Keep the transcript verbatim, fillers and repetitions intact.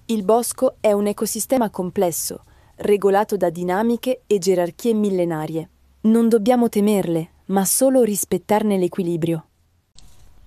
Il bosco è un ecosistema complesso, regolato da dinamiche e gerarchie millenarie. Non dobbiamo temerle, ma solo rispettarne l'equilibrio.